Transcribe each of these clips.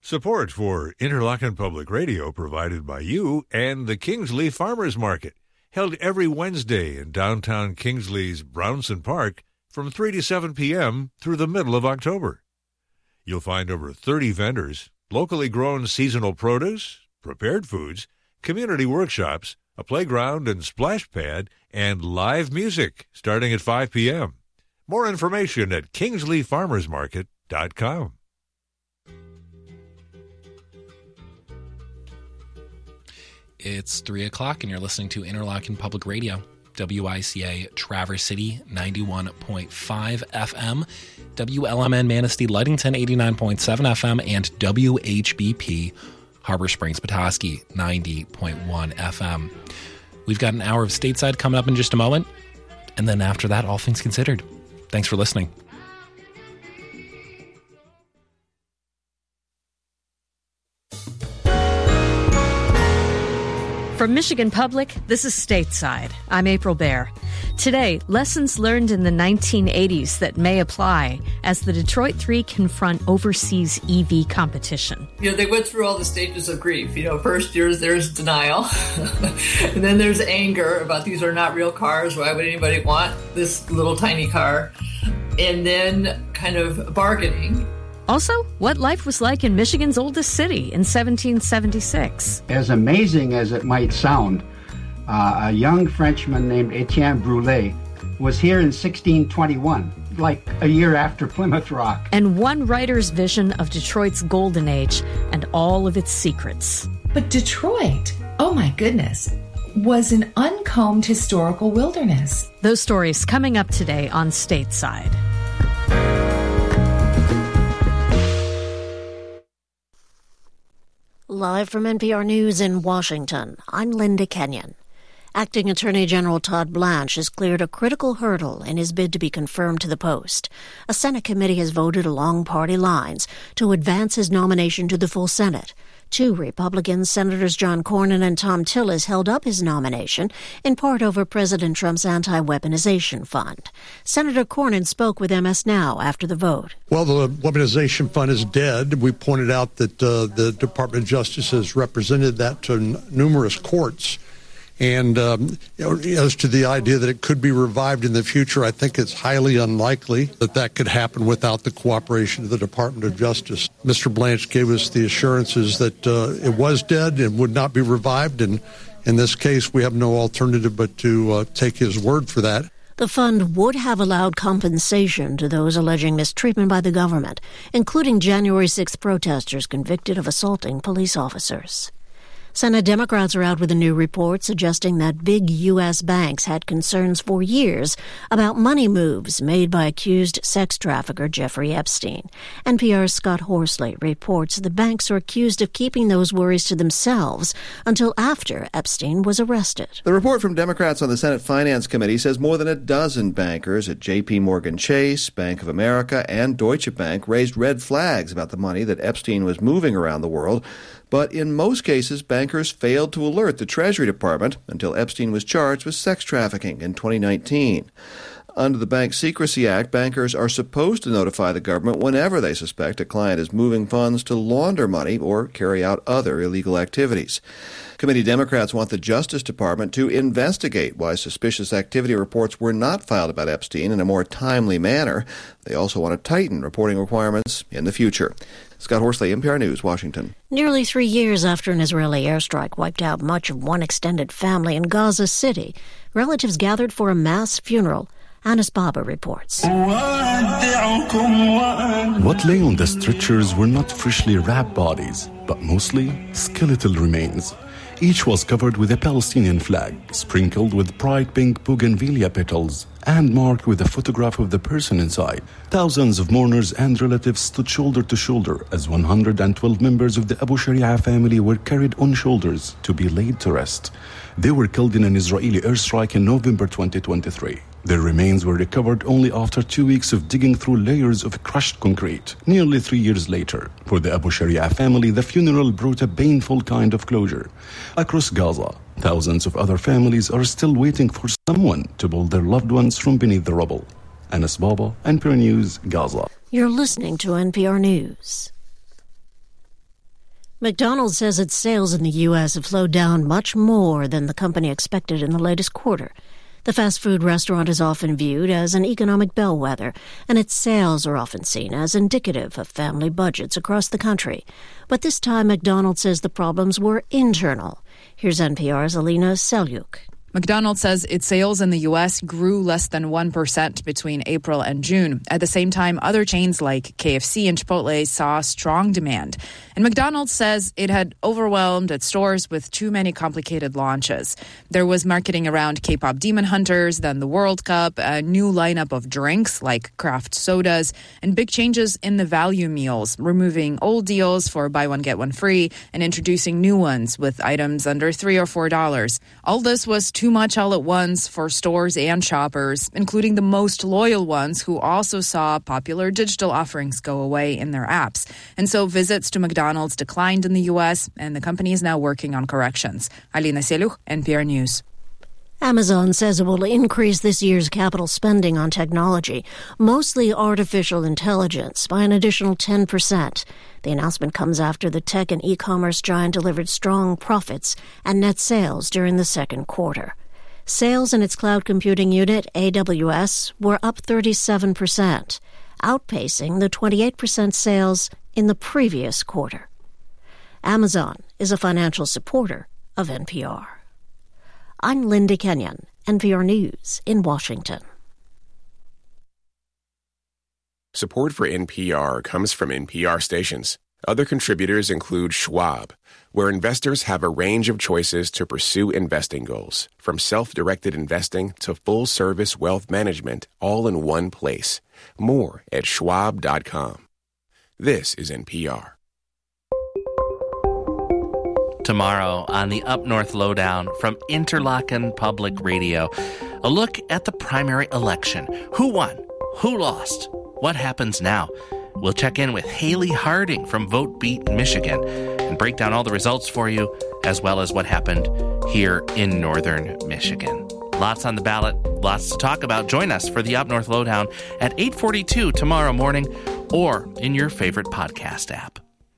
Support for Interlochen Public Radio provided by you and the Kingsley Farmers Market, held every Wednesday in downtown Kingsley's Brownson Park from 3 to 7 p.m. through the middle of October. You'll find over 30 vendors, locally grown seasonal produce, prepared foods, community workshops, a playground and splash pad, and live music starting at 5 p.m. More information at kingsleyfarmersmarket.com. It's 3 o'clock and you're listening to Interlochen Public Radio, WICA Traverse City 91.5 FM, WLMN Manistee Ludington 89.7 FM, and WHBP Harbor Springs Petoskey 90.1 FM. We've got an hour of Stateside coming up in just a moment, and then after that, All Things Considered. Thanks for listening. From Michigan Public, this is Stateside. I'm April Baer. Today, lessons learned in the 1980s that may apply as the Detroit Three confront overseas EV competition. They went through all the stages of grief. First there's denial, and then there's anger about these are not real cars. Why would anybody want this little tiny car? And then kind of bargaining. Also, what life was like in Michigan's oldest city in 1776. As amazing as it might sound, a young Frenchman named Etienne Brûlé was here in 1621, like a year after Plymouth Rock. And one writer's vision of Detroit's golden age and all of its secrets. But Detroit, oh my goodness, was an uncombed historical wilderness. Those stories coming up today on Stateside. Live from NPR News in Washington, I'm Linda Kenyon. Acting Attorney General Todd Blanche has cleared a critical hurdle in his bid to be confirmed to the post. A Senate committee has voted along party lines to advance his nomination to the full Senate. Two Republicans, Senators John Cornyn and Thom Tillis, held up his nomination, in part over President Trump's anti-weaponization fund. Senator Cornyn spoke with MS Now after the vote. Well, the weaponization fund is dead. We pointed out that the Department of Justice has represented that to numerous courts. And as to the idea that it could be revived in the future, I think it's highly unlikely that that could happen without the cooperation of the Department of Justice. Mr. Blanche gave us the assurances that it was dead and would not be revived. And in this case, we have no alternative but to take his word for that. The fund would have allowed compensation to those alleging mistreatment by the government, including January 6th protesters convicted of assaulting police officers. Senate Democrats are out with a new report suggesting that big U.S. banks had concerns for years about money moves made by accused sex trafficker Jeffrey Epstein. NPR's Scott Horsley reports the banks are accused of keeping those worries to themselves until after Epstein was arrested. The report from Democrats on the Senate Finance Committee says more than a dozen bankers at J.P. Morgan Chase, Bank of America, and Deutsche Bank raised red flags about the money that Epstein was moving around the world. But in most cases, bankers failed to alert the Treasury Department until Epstein was charged with sex trafficking in 2019. Under the Bank Secrecy Act, bankers are supposed to notify the government whenever they suspect a client is moving funds to launder money or carry out other illegal activities. Committee Democrats want the Justice Department to investigate why suspicious activity reports were not filed about Epstein in a more timely manner. They also want to tighten reporting requirements in the future. Scott Horsley, NPR News, Washington. Nearly 3 years after an Israeli airstrike wiped out much of one extended family in Gaza City, relatives gathered for a mass funeral. Anas Baba reports. What lay on the stretchers were not freshly wrapped bodies, but mostly skeletal remains. Each was covered with a Palestinian flag, sprinkled with bright pink bougainvillea petals, and marked with a photograph of the person inside. Thousands of mourners and relatives stood shoulder to shoulder as 112 members of the Abu Sharia family were carried on shoulders to be laid to rest. They were killed in an Israeli airstrike in November 2023. Their remains were recovered only after 2 weeks of digging through layers of crushed concrete, nearly 3 years later. For the Abu Sharia family, the funeral brought a painful kind of closure. Across Gaza, thousands of other families are still waiting for someone to pull their loved ones from beneath the rubble. Anas Baba, NPR News, Gaza. You're listening to NPR News. McDonald's says its sales in the U.S. have slowed down much more than the company expected in the latest quarter. The fast food restaurant is often viewed as an economic bellwether, and its sales are often seen as indicative of family budgets across the country. But this time, McDonald's says the problems were internal. Here's NPR's Alina Selyuk. McDonald's says its sales in the U.S. grew less than 1% between April and June. At the same time, other chains like KFC and Chipotle saw strong demand. And McDonald's says it had overwhelmed its stores with too many complicated launches. There was marketing around K-pop Demon Hunters, then the World Cup, a new lineup of drinks like craft sodas, and big changes in the value meals, removing old deals for buy one, get one free, and introducing new ones with items under $3 or $4. All this was too much all at once for stores and shoppers, including the most loyal ones who also saw popular digital offerings go away in their apps. And so visits to McDonald's declined in the U.S., and the company is now working on corrections. Alina Selyuk, NPR News. Amazon says it will increase this year's capital spending on technology, mostly artificial intelligence, by an additional 10%. The announcement comes after the tech and e-commerce giant delivered strong profits and net sales during the second quarter. Sales in its cloud computing unit, AWS, were up 37%, outpacing the 28% sales in the previous quarter. Amazon is a financial supporter of NPR. I'm Linda Kenyon, NPR News in Washington. Support for NPR comes from NPR stations. Other contributors include Schwab, where investors have a range of choices to pursue investing goals, from self-directed investing to full-service wealth management, all in one place. More at schwab.com. This is NPR. Tomorrow on the Up North Lowdown from Interlochen Public Radio, a look at the primary election. Who won? Who lost? What happens now? We'll check in with Haley Harding from Vote Beat Michigan and break down all the results for you, as well as what happened here in northern Michigan. Lots on the ballot, lots to talk about. Join us for the Up North Lowdown at 8:42 tomorrow morning or in your favorite podcast app.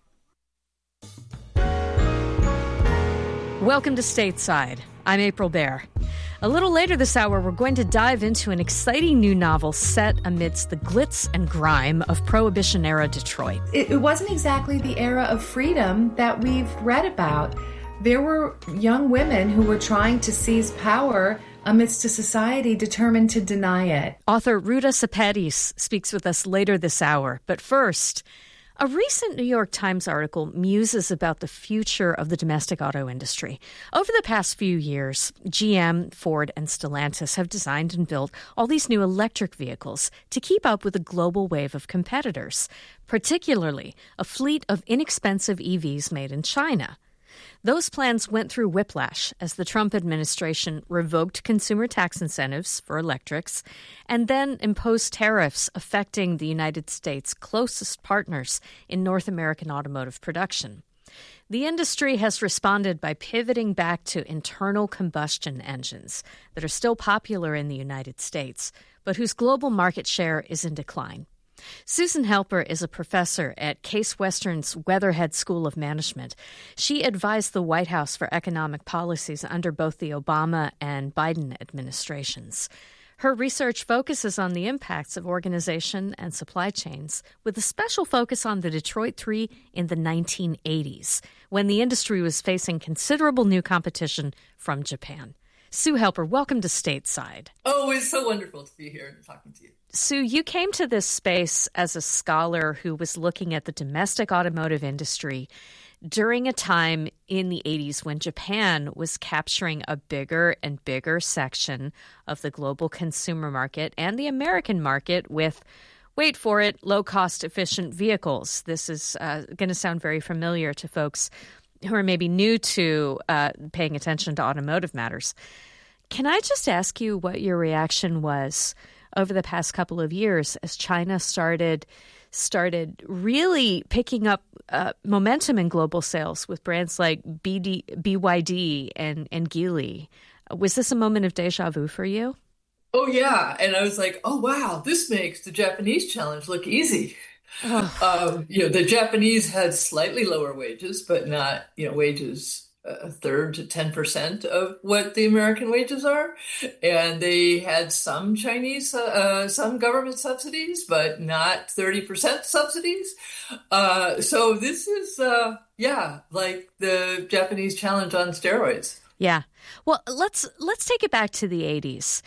Welcome to Stateside. I'm April Baer. A little later this hour, we're going to dive into an exciting new novel set amidst the glitz and grime of Prohibition-era Detroit. It wasn't exactly the era of freedom that we've read about. There were young women who were trying to seize power amidst a society determined to deny it. Author Ruta Sepetys speaks with us later this hour. But first, a recent New York Times article muses about the future of the domestic auto industry. Over the past few years, GM, Ford, and Stellantis have designed and built all these new electric vehicles to keep up with a global wave of competitors, particularly a fleet of inexpensive EVs made in China. Those plans went through whiplash as the Trump administration revoked consumer tax incentives for electrics and then imposed tariffs affecting the United States' closest partners in North American automotive production. The industry has responded by pivoting back to internal combustion engines that are still popular in the United States, but whose global market share is in decline. Susan Helper is a professor at Case Western's Weatherhead School of Management. She advised the White House for economic policies under both the Obama and Biden administrations. Her research focuses on the impacts of organization and supply chains, with a special focus on the Detroit Three in the 1980s, when the industry was facing considerable new competition from Japan. Sue Helper, welcome to Stateside. Oh, it's so wonderful to be here and talking to you. Sue, you came to this space as a scholar who was looking at the domestic automotive industry during a time in the 80s when Japan was capturing a bigger and bigger section of the global consumer market and the American market with, wait for it, low-cost, efficient vehicles. This is going to sound very familiar to folks who are maybe new to paying attention to automotive matters. Can I just ask you what your reaction was over the past couple of years as China started really picking up momentum in global sales with brands like BYD and Geely? Was this a moment of deja vu for you? Oh, yeah. And I was like, oh, wow, this makes the Japanese challenge look easy. The Japanese had slightly lower wages, but not, wages a third to 10% of what the American wages are. And they had some some government subsidies, but not 30% subsidies. So this is, like the Japanese challenge on steroids. Yeah. Well, let's take it back to the 80s.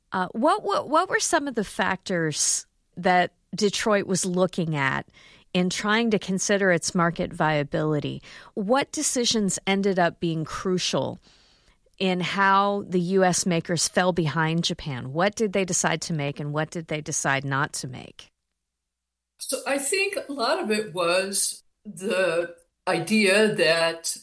What were some of the factors that Detroit was looking at in trying to consider its market viability? What decisions ended up being crucial in how the U.S. makers fell behind Japan? What did they decide to make and what did they decide not to make? So I think a lot of it was the idea that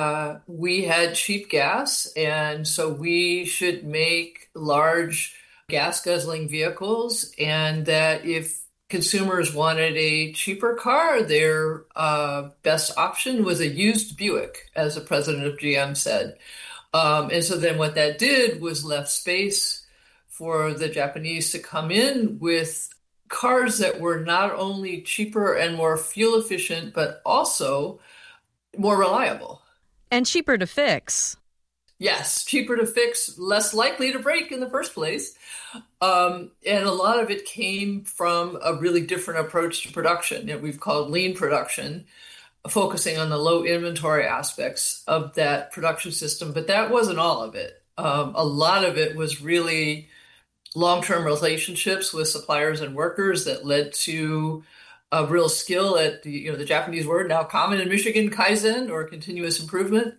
we had cheap gas, and so we should make large gas-guzzling vehicles, and that if consumers wanted a cheaper car, their best option was a used Buick, as the president of GM said. And so then what that did was left space for the Japanese to come in with cars that were not only cheaper and more fuel efficient, but also more reliable. And cheaper to fix. Yes, cheaper to fix, less likely to break in the first place. And a lot of it came from a really different approach to production that we've called lean production, focusing on the low inventory aspects of that production system. But that wasn't all of it. A lot of it was really long-term relationships with suppliers and workers that led to a real skill at the Japanese word now common in Michigan, Kaizen, or continuous improvement.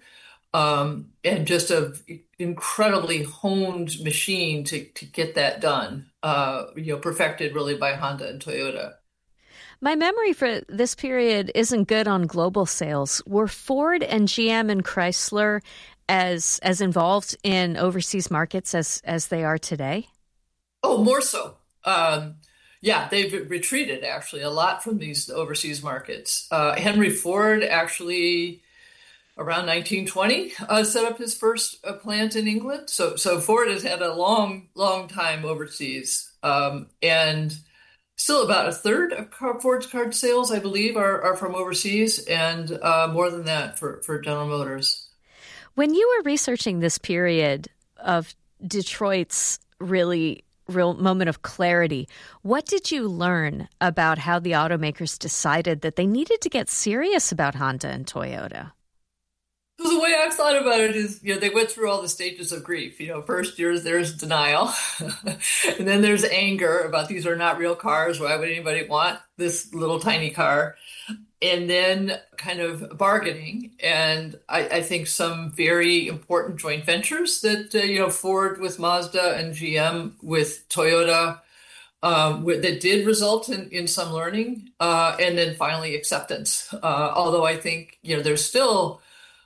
And just an incredibly honed machine to get that done, perfected really by Honda and Toyota. My memory for this period isn't good on global sales. Were Ford and GM and Chrysler as involved in overseas markets as they are today? Oh, more so. They've retreated actually a lot from these overseas markets. Henry Ford actually, around 1920, set up his first plant in England. So Ford has had a long, long time overseas. And still about a third of Ford's car sales, I believe, are from overseas, and more than that for General Motors. When you were researching this period of Detroit's real moment of clarity, what did you learn about how the automakers decided that they needed to get serious about Honda and Toyota? So the way I've thought about it is, they went through all the stages of grief. First there's denial, and then there's anger about these are not real cars. Why would anybody want this little tiny car? And then kind of bargaining. And I think some very important joint ventures that, Ford with Mazda and GM with Toyota, that did result in some learning. And then finally acceptance. Although I think, there's still,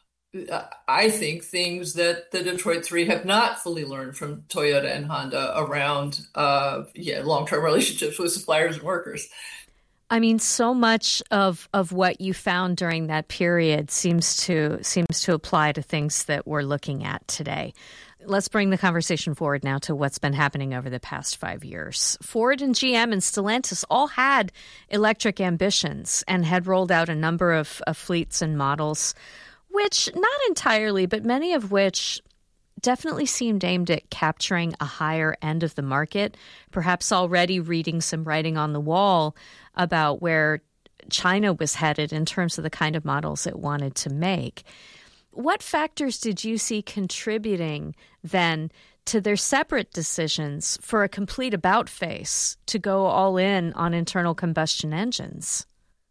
I think, things that the Detroit Three have not fully learned from Toyota and Honda around long-term relationships with suppliers and workers. I mean, so much of what you found during that period seems to apply to things that we're looking at today. Let's bring the conversation forward now to what's been happening over the past 5 years. Ford and GM and Stellantis all had electric ambitions and had rolled out a number of fleets and models, which, not entirely, but many of which definitely seemed aimed at capturing a higher end of the market, perhaps already reading some writing on the wall about where China was headed in terms of the kind of models it wanted to make. What factors did you see contributing then to their separate decisions for a complete about-face to go all in on internal combustion engines?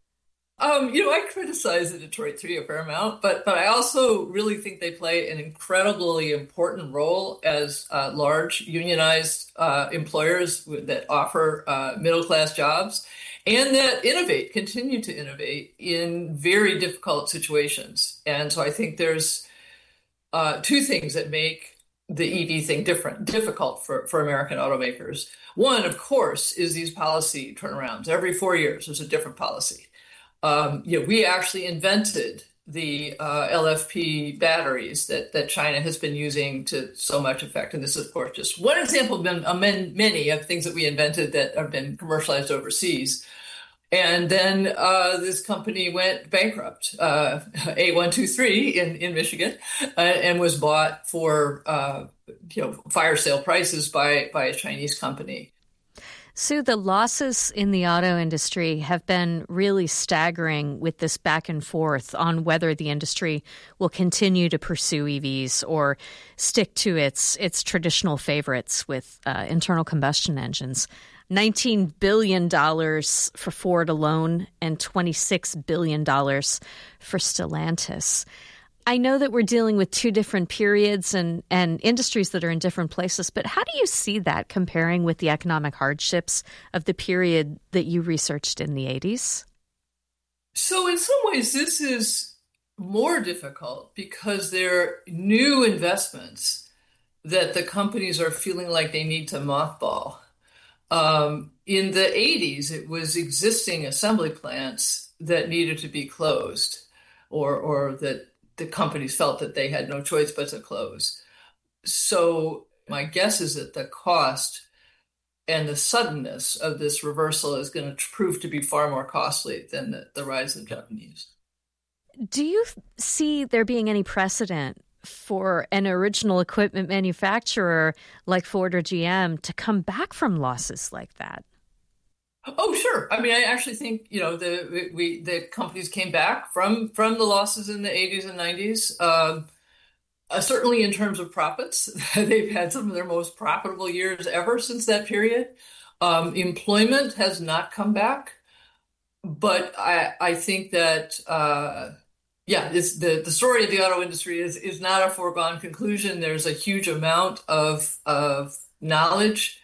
I criticize the Detroit Three a fair amount, but I also really think they play an incredibly important role as large unionized employers that offer middle-class jobs and that continue to innovate in very difficult situations. And so I think there's two things that make the EV thing difficult for American automakers. One, of course, is these policy turnarounds. Every 4 years, there's a different policy. We actually invented the LFP batteries that China has been using to so much effect. And this is, of course, just one example of many of things that we invented that have been commercialized overseas. And then this company went bankrupt, A123 in Michigan, and was bought for fire sale prices by a Chinese company. Sue, the losses in the auto industry have been really staggering with this back and forth on whether the industry will continue to pursue EVs or stick to its traditional favorites with internal combustion engines. $19 billion for Ford alone and $26 billion for Stellantis. I know that we're dealing with two different periods and industries that are in different places, but how do you see that comparing with the economic hardships of the period that you researched in the 80s? So in some ways, this is more difficult because they're new investments that the companies are feeling like they need to mothball. In the 80s, it was existing assembly plants that needed to be closed or that the companies felt that they had no choice but to close. So my guess is that the cost and the suddenness of this reversal is going to prove to be far more costly than the rise of the Japanese. Do you see there being any precedent for an original equipment manufacturer like Ford or GM to come back from losses like that? Oh, sure. I mean, I actually think, the companies came back from the losses in the 80s and 90s. Certainly in terms of profits, they've had some of their most profitable years ever since that period. Employment has not come back. But I think that, the story of the auto industry is not a foregone conclusion. There's a huge amount of knowledge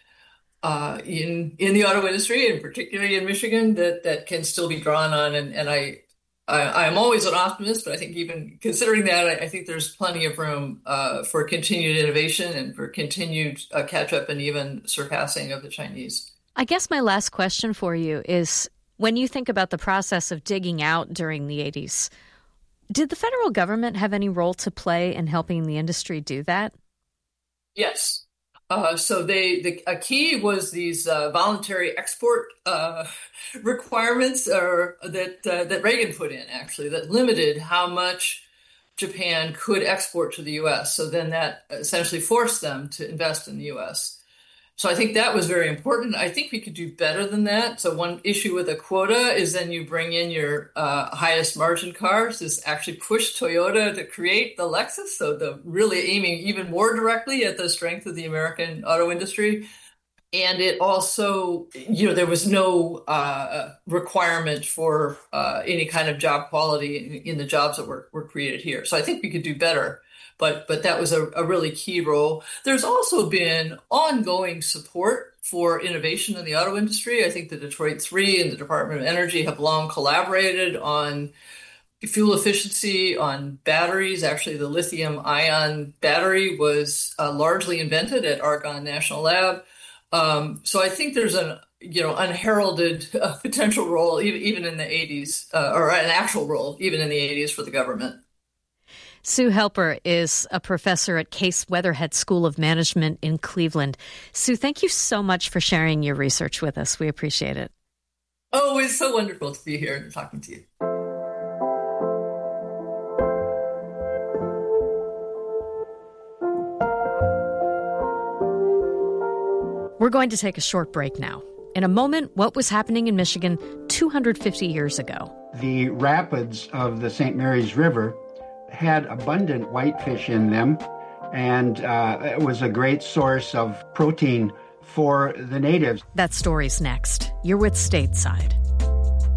in the auto industry, and particularly in Michigan, that can still be drawn on. And I'm always an optimist, but I think even considering that, I think there's plenty of room for continued innovation and for continued catch-up and even surpassing of the Chinese. I guess my last question for you is, when you think about the process of digging out during the 80s, did the federal government have any role to play in helping the industry do that? Yes. So a key was these voluntary export requirements that Reagan put in, actually, that limited how much Japan could export to the U.S. So then that essentially forced them to invest in the U.S. So I think that was very important. I think we could do better than that. So one issue with a quota is then you bring in your highest margin cars. This actually pushed Toyota to create the Lexus. So the really aiming even more directly at the strength of the American auto industry. And it also, there was no requirement for any kind of job quality in the jobs that were created here. So I think we could do better. But that was a really key role. There's also been ongoing support for innovation in the auto industry. I think the Detroit 3 and the Department of Energy have long collaborated on fuel efficiency, on batteries. Actually, the lithium-ion battery was largely invented at Argonne National Lab. So I think there's an unheralded potential role even in the 80s, or an actual role even in the 80s for the government. Sue Helper is a professor at Case Weatherhead School of Management in Cleveland. Sue, thank you so much for sharing your research with us. We appreciate it. Oh, it's so wonderful to be here and talking to you. We're going to take a short break now. In a moment, what was happening in Michigan 250 years ago? The rapids of the St. Mary's River had abundant whitefish in them, and it was a great source of protein for the natives. That story's next. You're with Stateside.